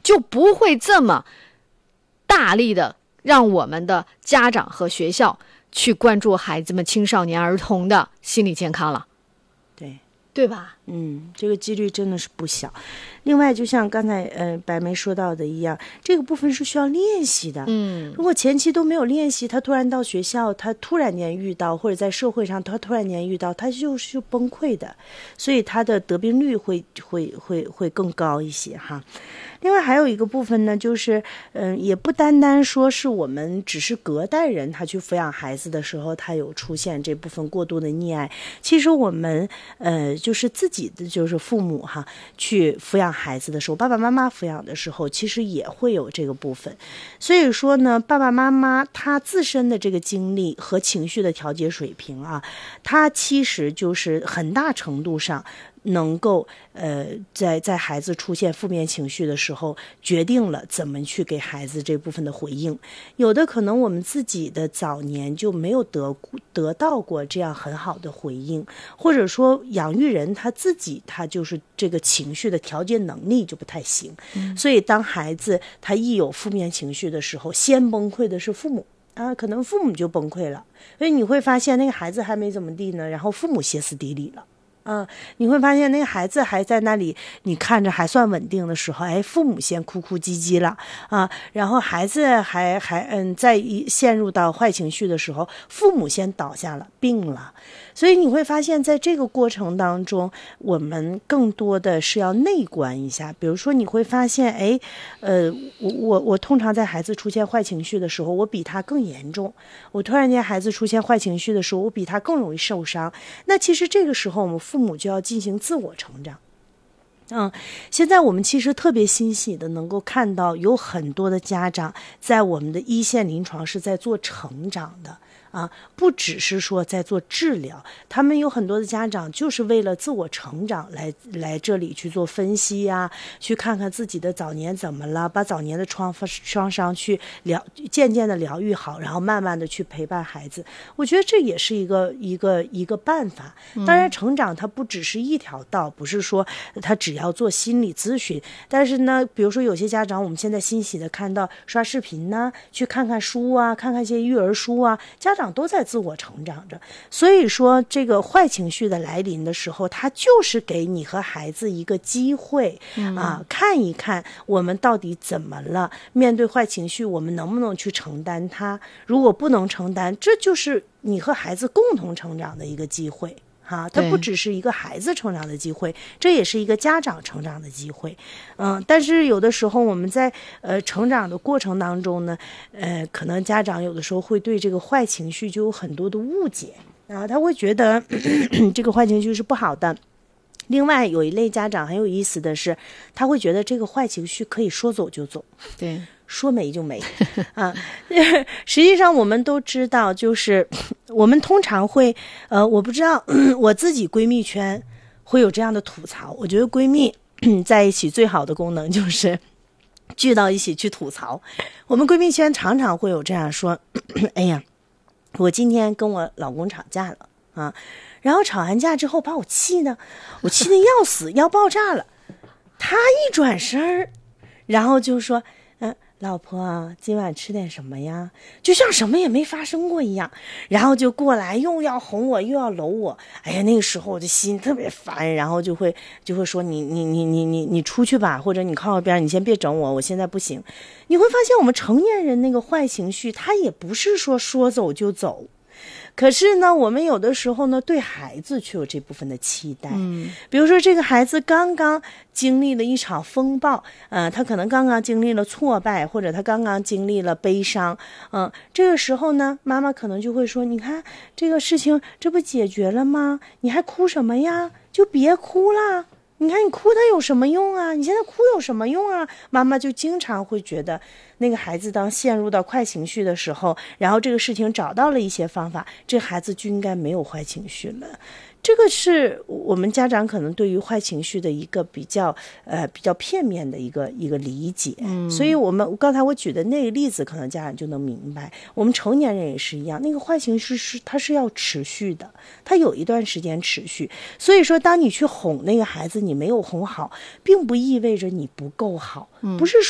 就不会这么大力的让我们的家长和学校去关注孩子们、青少年儿童的心理健康了。对吧？ 这个几率真的是不小。另外，就像刚才白梅说到的一样，这个部分是需要练习的。如果前期都没有练习，他突然到学校，他突然间遇到，或者在社会上他突然间遇到，他就是崩溃的，所以他的得病率会更高一些哈。另外还有一个部分呢，就是也不单单说是我们只是隔代人他去抚养孩子的时候，他有出现这部分过度的溺爱。其实我们就是自己的就是父母哈，去抚养孩子的时候，爸爸妈妈抚养的时候，其实也会有这个部分。所以说呢，爸爸妈妈他自身的这个经历和情绪的调节水平啊，他其实就是很大程度上能够在孩子出现负面情绪的时候，决定了怎么去给孩子这部分的回应。有的可能我们自己的早年就没有得到过这样很好的回应，或者说养育人他自己他就是这个情绪的调节能力就不太行，所以当孩子他一有负面情绪的时候，先崩溃的是父母啊，可能父母就崩溃了，所以你会发现那个孩子还没怎么地呢，然后父母歇斯底里了。你会发现那个孩子还在那里，你看着还算稳定的时候，父母先哭哭唧唧了啊，然后孩子还在陷入到坏情绪的时候，父母先倒下了，病了。所以你会发现在这个过程当中，我们更多的是要内观一下。比如说你会发现我通常在孩子出现坏情绪的时候，我比他更严重，我突然间孩子出现坏情绪的时候，我比他更容易受伤。那其实这个时候我们父母就要进行自我成长。现在我们其实特别欣喜的能够看到有很多的家长在我们的一线临床是在做成长的不只是说在做治疗，他们有很多的家长就是为了自我成长来这里去做分析去看看自己的早年怎么了，把早年的创伤去渐渐的疗愈好，然后慢慢的去陪伴孩子。我觉得这也是一个办法。当然成长它不只是一条道，不是说他只要做心理咨询，但是呢比如说有些家长我们现在欣喜的看到刷视频去看看书看看一些育儿书家长都在自我成长着。所以说这个坏情绪的来临的时候，它就是给你和孩子一个机会看一看我们到底怎么了，面对坏情绪我们能不能去承担它，如果不能承担，这就是你和孩子共同成长的一个机会它不只是一个孩子成长的机会，这也是一个家长成长的机会。但是有的时候我们在成长的过程当中呢，可能家长有的时候会对这个坏情绪就有很多的误解他会觉得这个坏情绪是不好的。另外有一类家长很有意思的是，他会觉得这个坏情绪可以说走就走， 对， 说没就没实际上我们都知道，就是我们通常会我不知道我自己闺蜜圈会有这样的吐槽。我觉得闺蜜在一起最好的功能就是聚到一起去吐槽。我们闺蜜圈常常会有这样说哎呀，我今天跟我老公吵架了然后吵完架之后把我气得要死要爆炸了。他一转身然后就说老婆今晚吃点什么呀，就像什么也没发生过一样，然后就过来又要哄我又要搂我。哎呀，那个时候我的心特别烦，然后就会说你出去吧，或者你靠边，你先别整我现在不行。你会发现我们成年人那个坏情绪他也不是说走就走，可是呢我们有的时候呢对孩子却有这部分的期待。比如说这个孩子刚刚经历了一场风暴他可能刚刚经历了挫败，或者他刚刚经历了悲伤这个时候呢妈妈可能就会说，你看这个事情这不解决了吗？你还哭什么呀？就别哭了，你看你哭它有什么用啊？你现在哭有什么用啊？妈妈就经常会觉得那个孩子当陷入到坏情绪的时候，然后这个事情找到了一些方法，这孩子就应该没有坏情绪了。这个是我们家长可能对于坏情绪的一个比较片面的一个理解。所以刚才我举的那个例子可能家长就能明白，我们成年人也是一样，那个坏情绪它是要持续的，它有一段时间持续。所以说当你去哄那个孩子，你没有哄好，并不意味着你不够好，不是